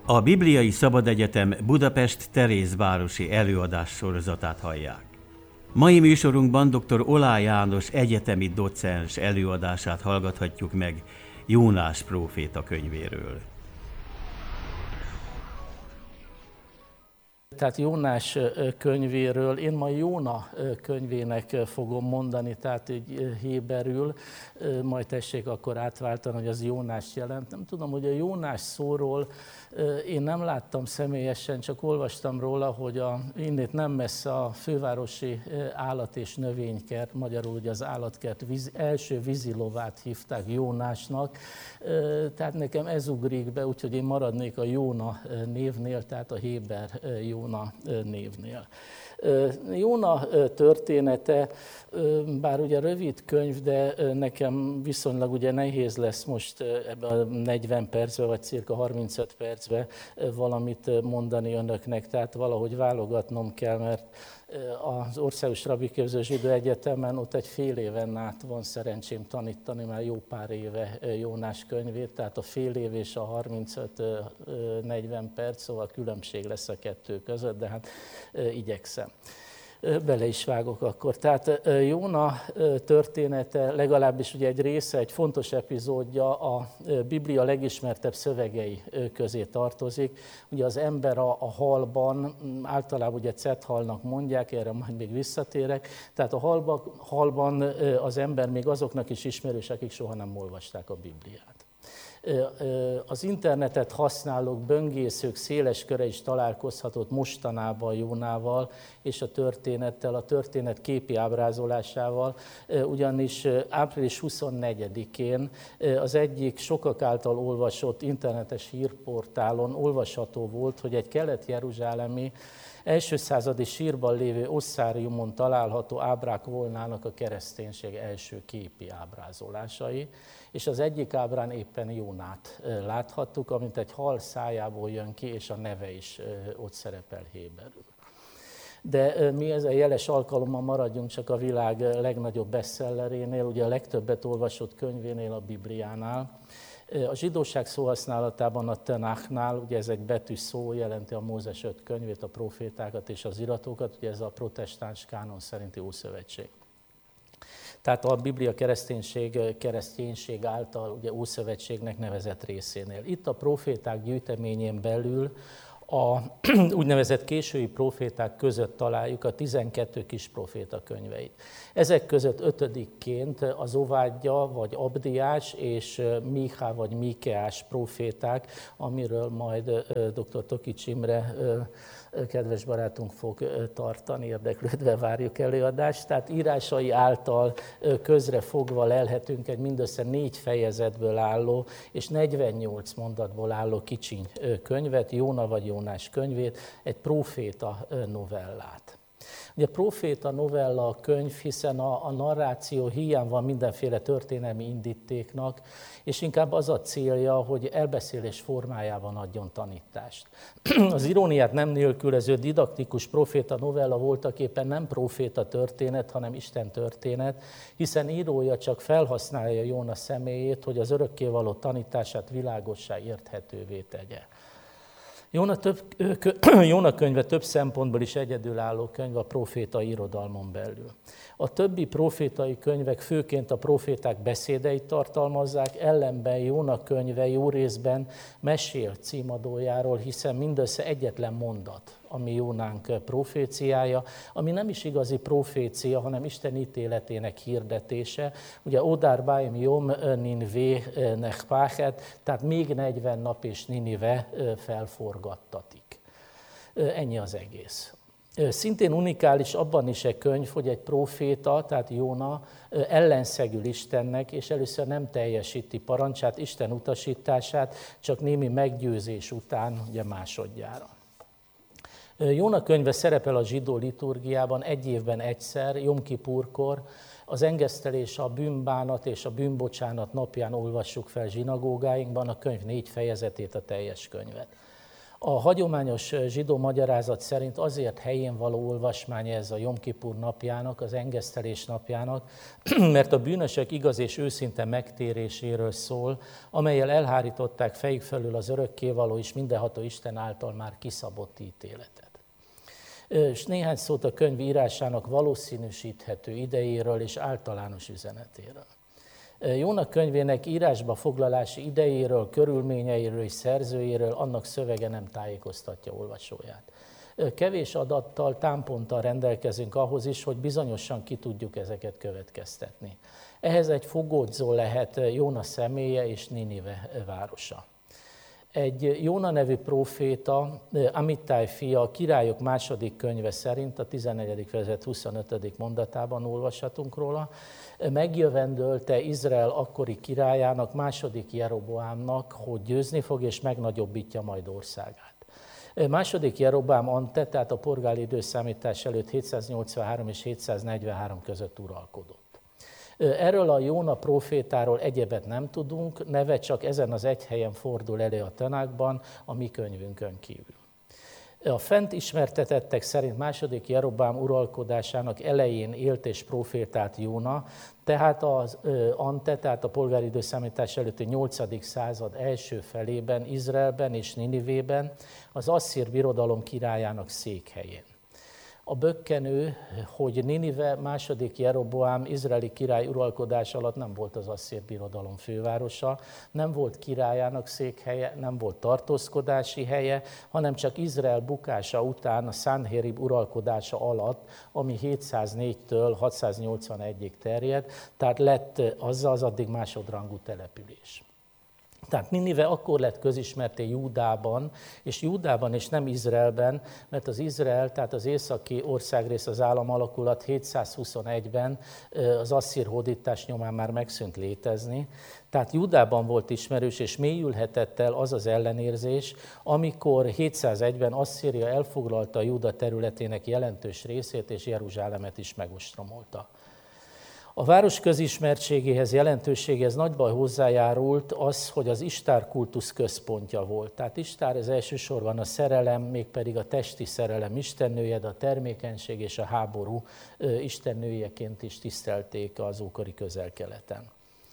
A Bibliai Szabadegyetem Budapest Terézvárosi előadás sorozatát hallják. Mai műsorunkban dr. Olá János egyetemi docens előadását hallgathatjuk meg Jónás próféta könyvéről. Tehát Jónás könyvéről, én ma Jóna könyvének fogom mondani, tehát így héberül, majd tessék akkor átváltani, hogy az Jónás jelent. Nem tudom, hogy a Jónás szóról én nem láttam személyesen, csak olvastam róla, hogy innét nem messze a fővárosi állat- és növénykert, magyarul ugye az állatkert első vízilovát hívták Jónásnak, tehát nekem ez ugrik be, úgyhogy én maradnék a Jóna névnél, tehát a héber Jóna névnél. Jóna története, bár ugye rövid könyv, de nekem viszonylag ugye nehéz lesz most ebben a 40 percben, vagy cirka 35 percben valamit mondani önöknek, tehát valahogy válogatnom kell, mert az Országos Rabiképző Zsidó Egyetemen ott egy fél éven át van szerencsém tanítani, már jó pár éve Jónás könyvét, tehát a fél év és a 35-40 perc, szóval különbség lesz a kettő között, de hát igyekszem. Bele is vágok akkor. Tehát Jóna története, legalábbis ugye egy része, egy fontos epizódja a Biblia legismertebb szövegei közé tartozik. Ugye az ember a halban, általában ugye cethalnak mondják, erre majd még visszatérek, tehát a halban az ember még azoknak is ismerős, akik soha nem olvasták a Bibliát. Az internetet használók, böngészők széles köre is találkozhatott mostanában Jónával és a történettel, a történet képi ábrázolásával, ugyanis április 24-én az egyik sokak által olvasott internetes hírportálon olvasható volt, hogy egy kelet-jeruzsálemi első századi sírban lévő osszáriumon található ábrák volnának a kereszténység első képi ábrázolásai, és az egyik ábrán éppen Jónát láthattuk, amint egy hal szájából jön ki, és a neve is ott szerepel héberül. De mi ezen jeles alkalommal maradjunk csak a világ legnagyobb bestsellerénél, ugye a legtöbbet olvasott könyvénél, a Bibliánál. A zsidóság szóhasználatában a Tenáchnál, ugye ez egy betű szó, jelenti a Mózes 5 könyvét, a profétákat és az iratokat, ugye ez a protestáns kánon szerinti Ószövetség. Tehát a Biblia kereszténység által ugye Ószövetségnek nevezett részénél. Itt a proféták gyűjteményén belül a úgynevezett késői proféták között találjuk a 12 kis proféta könyveit. Ezek között ötödikként az Ovádja vagy Abdiás és Míká vagy Míkeás proféták, amiről majd dr. Tokics Imre kedves barátunk fog tartani, érdeklődve várjuk előadást. Tehát írásai által közre fogva lelhetünk egy mindössze 4 fejezetből álló és 48 mondatból álló kicsiny könyvet, Jóna vagy Jónás könyvét, egy próféta novellát. Ugye próféta novella a könyv, hiszen a narráció hiány van mindenféle történelmi indítéknak, és inkább az a célja, hogy elbeszélés formájában adjon tanítást. Az iróniát nem nélkülöző didaktikus próféta novella voltaképpen nem próféta történet, hanem Isten történet, hiszen írója csak felhasználja Jóna személyét, hogy az örökkévaló tanítását világossá érthetővé tegye. Jóna könyve több szempontból is egyedülálló könyv a próféta irodalmon belül. A többi prófétai könyvek főként a próféták beszédeit tartalmazzák, ellenben Jóna könyve jó részben mesél címadójáról, hiszen mindössze egyetlen mondat, ami Jónánk proféciája, ami nem is igazi profécia, hanem Isten ítéletének hirdetése. Ugye Odár Báim Jom Ninvé Nechpáchet, tehát még 40 nap és Ninive felforgattatik. Ennyi az egész. Szintén unikális abban is egy könyv, hogy egy próféta, tehát Jóna ellenszegül Istennek, és először nem teljesíti parancsát, Isten utasítását, csak némi meggyőzés után, ugye másodjára. Jóna könyve szerepel a zsidó liturgiában egy évben egyszer, Jom Kipurkor, az engesztelés, a bűnbánat és a bűnbocsánat napján olvassuk fel zsinagógáinkban a könyv 4 fejezetét, a teljes könyvet. A hagyományos zsidó magyarázat szerint azért helyén való olvasmány ez a Jom Kipur napjának, az engesztelés napjának, mert a bűnösök igaz és őszinte megtéréséről szól, amellyel elhárították fejük felül az örökkévaló és mindenható Isten által már kiszabott ítéletet. És néhány szót a könyv írásának valószínűsíthető idejéről és általános üzenetéről. Jóna könyvének írásba foglalási idejéről, körülményeiről és szerzőjéről annak szövege nem tájékoztatja olvasóját. Kevés adattal, támponttal rendelkezünk ahhoz is, hogy bizonyosan ki tudjuk ezeket következtetni. Ehhez egy fogódzó lehet Jóna személye és Ninive városa. Egy Jóna nevű próféta, Amittai fia, a Királyok második könyve szerint, a 14. fejezet 25. mondatában olvashatunk róla, megjövendölte Izrael akkori királyának, második Jeroboámnak, hogy győzni fog és megnagyobbítja majd országát. Második Jeroboám Ante, tehát a polgári időszámítás előtt 783 és 743 között uralkodott. Erről a Jóna prófétáról egyebet nem tudunk, neve csak ezen az egy helyen fordul elő a Tanákban, a mi könyvünkön kívül. A fent ismertetettek szerint második Jeroboám uralkodásának elején élt és prófétált Jóna, tehát az Ante, tehát a polgári időszámítás előtti 8. század első felében Izraelben és Ninivében, az asszír birodalom királyának székhelyén. A bökkenő, hogy Ninive második Jeroboám izraeli király uralkodás alatt nem volt az asszír birodalom fővárosa, nem volt királyának székhelye, nem volt tartózkodási helye, hanem csak Izrael bukása után a Szanherib uralkodása alatt, ami 704-től 681-ig terjed, tehát lett az addig másodrangú település. Tehát Ninive akkor lett közismerté Júdában, és nem Izraelben, mert az Izrael, tehát az északi országrész, az államalakulat 721-ben az asszír hódítás nyomán már megszűnt létezni. Tehát Júdában volt ismerős, és mélyülhetett el az az ellenérzés, amikor 701-ben Asszíria elfoglalta Júda területének jelentős részét, és Jeruzsálemet is megostromolta. A város közismertségéhez, jelentőségéhez nagyban hozzájárult az, hogy az Istár kultusz központja volt. Tehát Istár ez elsősorban a szerelem, mégpedig a testi szerelem istennője, de a termékenység és a háború istennőjeként is tisztelték az ókori Közel-Keleten.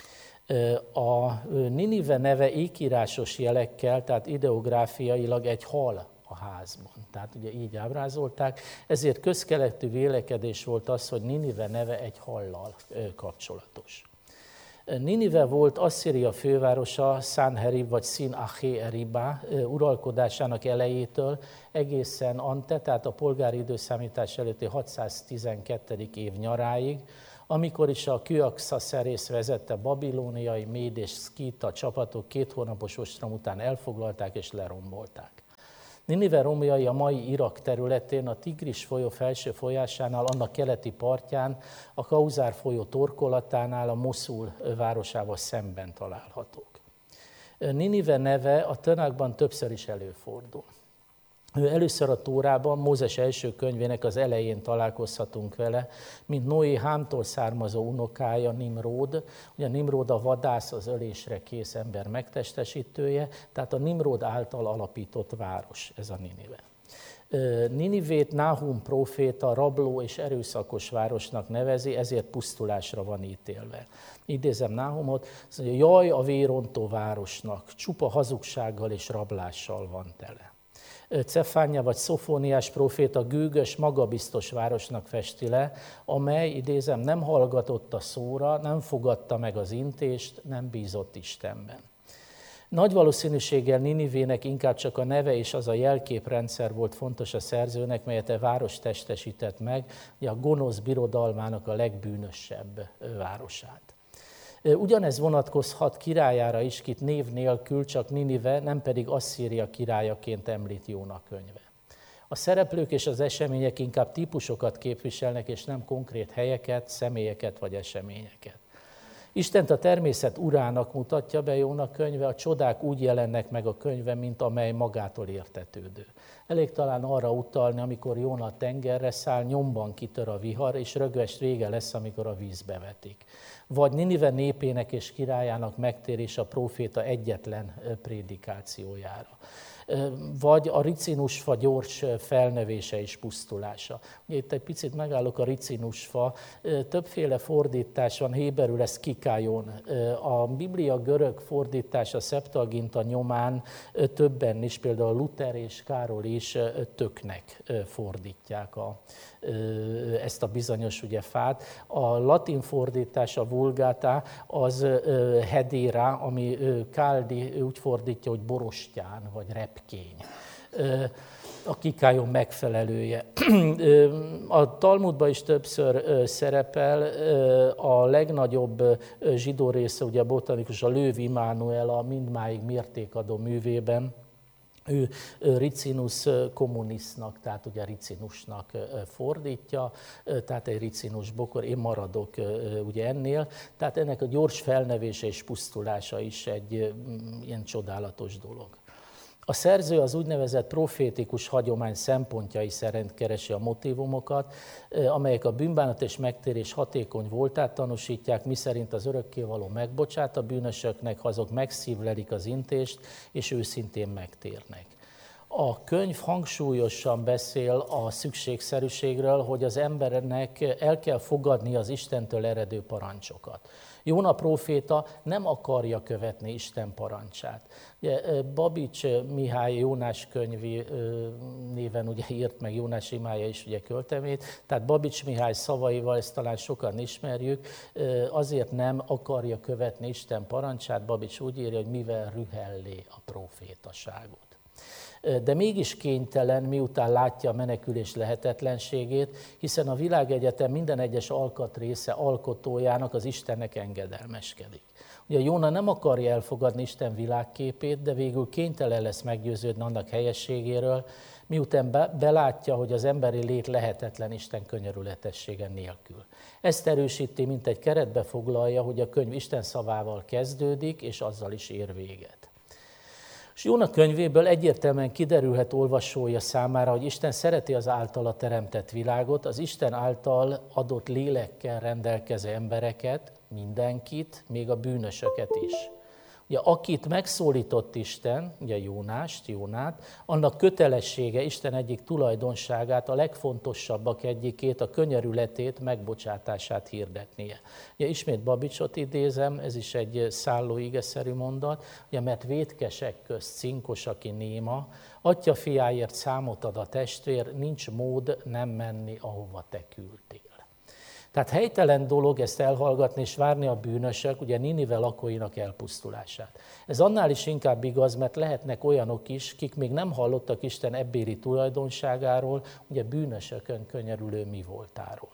A Ninive neve ékírásos jelekkel, tehát ideográfiailag egy hal a házban. Tehát ugye így ábrázolták, ezért közkeletű vélekedés volt az, hogy Ninive neve egy hallal kapcsolatos. Ninive volt Asszíria fővárosa, Szanherib vagy Szin-Ahé-Eribá uralkodásának elejétől egészen Ante, tehát a polgári időszámítás előtti 612. év nyaráig, amikor is a Küaxaszerész vezette babilóniai, méd és szkíta csapatok 2 hónapos ostrom után elfoglalták és lerombolták. Ninive romjai a mai Irak területén, a Tigris folyó felső folyásánál, annak keleti partján, a Kauzár folyó torkolatánál, a Moszul városával szemben találhatók. Ninive neve a Tanákban többször is előfordul. Először a Tórában, Mózes első könyvének az elején találkozhatunk vele, mint Noé Hámtól származó unokája, Nimród. Ugye Nimród a vadász, az ölésre kész ember megtestesítője, tehát a Nimród által alapított város, ez a Ninive. Ninivét Náhum próféta rabló és erőszakos városnak nevezi, ezért pusztulásra van ítélve. Idézem Náhumot, azt mondja, jaj a vérontó városnak, csupa hazugsággal és rablással van tele. Cefánja vagy Szofóniás próféta gőgös, magabiztos városnak festi le, amely, idézem, nem hallgatott a szóra, nem fogadta meg az intést, nem bízott Istenben. Nagy valószínűséggel Ninivének inkább csak a neve és az a jelképrendszer volt fontos a szerzőnek, melyet a város testesített meg, a gonosz birodalmának a legbűnösebb városát. Ugyanez vonatkozhat királyára is, kit név nélkül, csak Ninive, nem pedig Asszíria királyaként említ Jóna könyve. A szereplők és az események inkább típusokat képviselnek, és nem konkrét helyeket, személyeket vagy eseményeket. Istent a természet urának mutatja be Jóna könyve, a csodák úgy jelennek meg a könyve, mint amely magától értetődő. Elég talán arra utalni, amikor Jóna a tengerre száll, nyomban kitör a vihar, és rögvest vége lesz, amikor a vízbe vetik. Vagy Ninive népének és királyának megtérés a próféta egyetlen prédikációjára. Vagy a ricinusfa gyors felnövése és pusztulása. Ugye itt egy picit megállok a ricinusfa, többféle fordítás van, héberül ez kikájon. A Biblia görög fordítása Septuaginta nyomán többen is, például Luther és Károly is töknek fordítják ezt a bizonyos ugye, fát. A latin fordítás, a Vulgata, az hedéra, ami Káldi úgy fordítja, hogy borostyán vagy repkény. A kikájon megfelelője. A Talmudban is többször szerepel, a legnagyobb zsidó része, ugye a botanikus, a Löw Immanuel a mindmáig mértékadó művében, ő Ricinus communisnak, tehát ugye ricinusnak fordítja, tehát egy ricinus bokor, én maradok ugye ennél. Tehát ennek a gyors felnevése és pusztulása is egy ilyen csodálatos dolog. A szerző az úgynevezett profétikus hagyomány szempontjai szerint keresi a motívumokat, amelyek a bűnbánat és megtérés hatékony voltát tanúsítják, miszerint az örökkévaló megbocsát a bűnösöknek, ha azok megszívlelik az intést, és őszintén megtérnek. A könyv hangsúlyosan beszél a szükségszerűségről, hogy az embernek el kell fogadni az Istentől eredő parancsokat. Jóna próféta nem akarja követni Isten parancsát. Ugye, Babics Mihály Jónás könyvi néven ugye írt meg Jónás imája is ugye költemét, tehát Babics Mihály szavaival, ezt talán sokan ismerjük, azért nem akarja követni Isten parancsát. Babics úgy írja, hogy mivel rühellé a prófétaságot. De mégis kénytelen, miután látja a menekülés lehetetlenségét, hiszen a világegyetem minden egyes alkatrésze alkotójának, az Istennek engedelmeskedik. Ugye Jóna nem akarja elfogadni Isten világképét, de végül kénytelen lesz meggyőződni annak helyességéről, miután belátja, hogy az emberi lét lehetetlen Isten könyörületessége nélkül. Ezt erősíti, mint egy keretbe foglalja, hogy a könyv Isten szavával kezdődik, és azzal is ér véget. És Jóna könyvéből egyértelműen kiderülhet olvasója számára, hogy Isten szereti az általa teremtett világot, az Isten által adott lélekkel rendelkező embereket, mindenkit, még a bűnösöket is. Ugye, akit megszólított Isten, ugye Jónát, annak kötelessége Isten egyik tulajdonságát, a legfontosabbak egyikét, a könyörületét, megbocsátását hirdetnie. Ugye, ismét Babicsot idézem, ez is egy szálló igeszerű mondat, ugye, mert vétkesek közt cinkos, aki néma, atya fiáért számot ad a testvér, nincs mód nem menni, ahova te küldtél. Tehát helytelen dolog ezt elhallgatni és várni a bűnösök, ugye Ninive lakóinak elpusztulását. Ez annál is inkább igaz, mert lehetnek olyanok is, kik még nem hallottak Isten ebbéli tulajdonságáról, ugye bűnösökön könyörülő mi voltáról.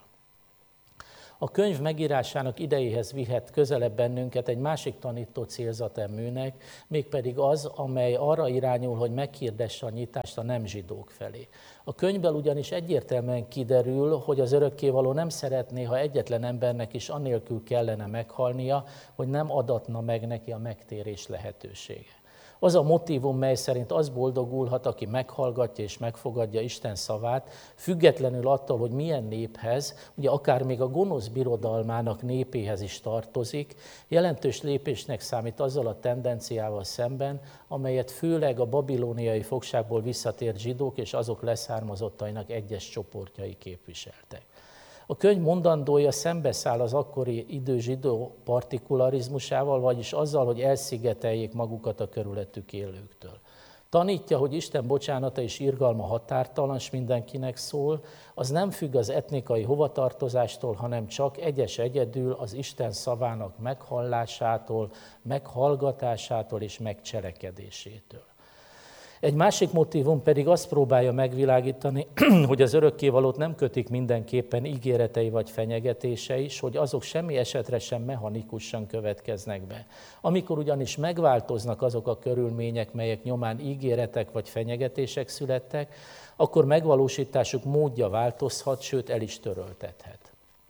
A könyv megírásának idejéhez vihet közelebb bennünket egy másik tanító célzateműnek, mégpedig az, amely arra irányul, hogy meghirdesse a nyitást a nem zsidók felé. A könyvből ugyanis egyértelműen kiderül, hogy az örökkévaló nem szeretné, ha egyetlen embernek is annélkül kellene meghalnia, hogy nem adatna meg neki a megtérés lehetősége. Az a motívum, mely szerint az boldogulhat, aki meghallgatja és megfogadja Isten szavát, függetlenül attól, hogy milyen néphez, ugye akár még a gonosz birodalmának népéhez is tartozik, jelentős lépésnek számít azzal a tendenciával szemben, amelyet főleg a babilóniai fogságból visszatért zsidók és azok leszármazottainak egyes csoportjai képviseltek. A könyv mondandója szembeszáll az akkori idő zsidó partikularizmusával, vagyis azzal, hogy elszigeteljék magukat a körülöttük élőktől. Tanítja, hogy Isten bocsánata és irgalma határtalan, s mindenkinek szól, az nem függ az etnikai hovatartozástól, hanem csak egyedül az Isten szavának meghallásától, meghallgatásától és megcselekedésétől. Egy másik motívum pedig azt próbálja megvilágítani, hogy az örökkévalót nem kötik mindenképpen ígéretei vagy fenyegetései, és hogy azok semmi esetre sem mechanikusan következnek be. Amikor ugyanis megváltoznak azok a körülmények, melyek nyomán ígéretek vagy fenyegetések születtek, akkor megvalósításuk módja változhat, sőt el is töröltethet.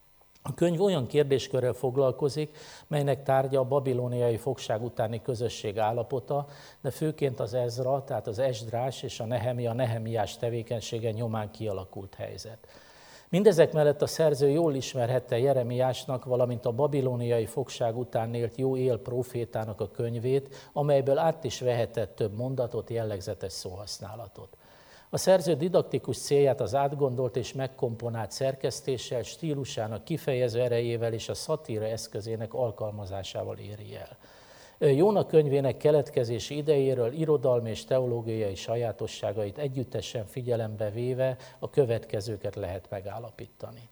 A könyv olyan kérdéskörrel foglalkozik, melynek tárgya a babiloniai fogság utáni közösség állapota, de főként az Ezra, tehát az Esdrás és a Nehemiás tevékenysége nyomán kialakult helyzet. Mindezek mellett a szerző jól ismerhette Jeremiásnak, valamint a babiloniai fogság után élt Jóél prófétának a könyvét, amelyből át is vehetett több mondatot, jellegzetes szóhasználatot. A szerző didaktikus célját az átgondolt és megkomponált szerkesztéssel, stílusának kifejező erejével és a szatíra eszközének alkalmazásával éri el. Jóna könyvének keletkezési idejéről, irodalmi és teológiai sajátosságait együttesen figyelembe véve a következőket lehet megállapítani.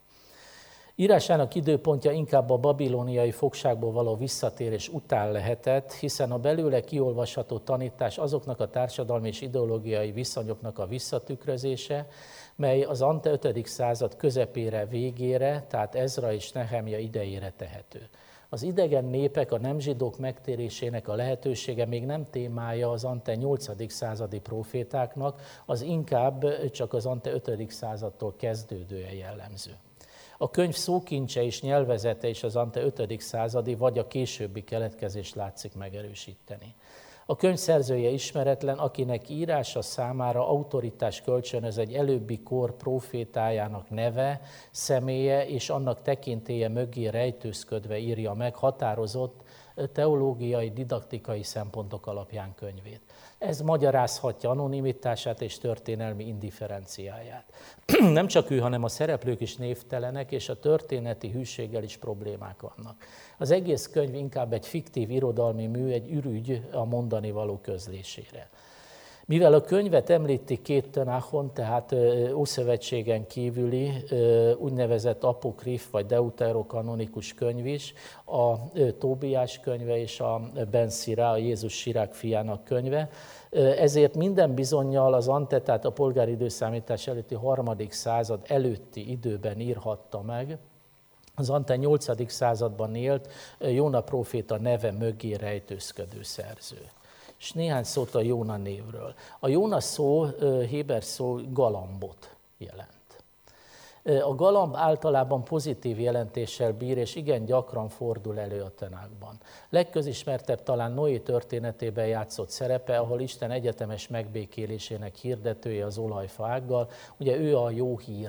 Írásának időpontja inkább a babiloniai fogságból való visszatérés után lehetett, hiszen a belőle kiolvasható tanítás azoknak a társadalmi és ideológiai viszonyoknak a visszatükrözése, mely az ante 5. század közepére, végére, tehát Ezra és Nehemia idejére tehető. Az idegen népek, a nem zsidók megtérésének a lehetősége még nem témája az ante 8. századi profétáknak, az inkább csak az ante 5. századtól kezdődően jellemző. A könyv szókincse és nyelvezete is az ante 5. századi vagy a későbbi keletkezést látszik megerősíteni. A könyv szerzője ismeretlen, akinek írása számára autoritás kölcsönöz egy előbbi kor prófétájának neve, személye és annak tekintélye mögé rejtőzködve írja meg határozott teológiai, didaktikai szempontok alapján könyvét. Ez magyarázhatja anonimitását és történelmi indifferenciáját. Nem csak ő, hanem a szereplők is névtelenek, és a történeti hűséggel is problémák vannak. Az egész könyv inkább egy fiktív irodalmi mű, egy ürügy a mondani való közlésére. Mivel a könyvet említi két Tenachon, tehát Ószövetségen kívüli úgynevezett apokrif vagy deuterokanonikus könyv is, a Tóbiás könyve és a Ben Szirá, a Jézus Sirák fiának könyve, ezért minden bizonnyal az ante, tehát a polgári időszámítás előtti 3. század előtti időben írhatta meg, az ante 8. században élt Jóna próféta neve mögé rejtőzködő szerző. És néhány szót a Jóna névről. A Jóna szó, héber szó galambot jelent. A galamb általában pozitív jelentéssel bír, és igen gyakran fordul elő a Tenákban. Legközismertebb talán Noé történetében játszott szerepe, ahol Isten egyetemes megbékélésének hirdetője az olajfa ággal, ugye ő a jó hír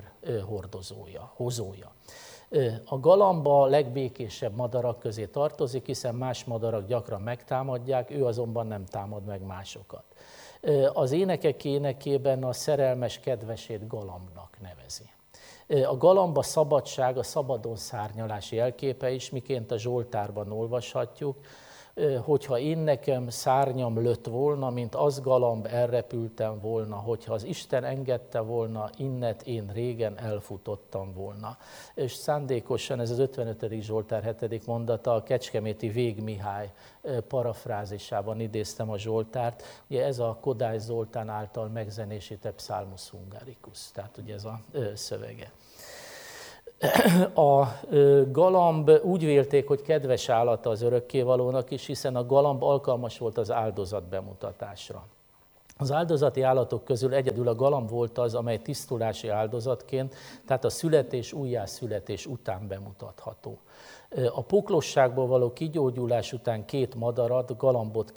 hozója. A galamb a legbékésebb madarak közé tartozik, hiszen más madarak gyakran megtámadják, ő azonban nem támad meg másokat. Az énekek énekében a szerelmes kedvesét galambnak nevezi. A galamb a szabadság, a szabadon szárnyalás jelképe is, miként a Zsoltárban olvashatjuk, hogyha én nekem szárnyam lőtt volna, mint az galamb elrepültem volna, hogyha az Isten engedte volna, innet én régen elfutottam volna. És szándékosan ez az 55. Zsoltár 7. mondata, a kecskeméti Vég Mihály parafrázisában idéztem a Zsoltárt. Ugye ez a Kodály Zoltán által megzenésített Psalmus Hungaricus, tehát ugye ez a szövege. A galamb úgy vélték, hogy kedves állata az örökkévalónak is, hiszen a galamb alkalmas volt az áldozat bemutatásra. Az áldozati állatok közül egyedül a galamb volt az, amely tisztulási áldozatként, tehát a születés, újjászületés után bemutatható. A poklosságból való kigyógyulás után 2 madarat, galambot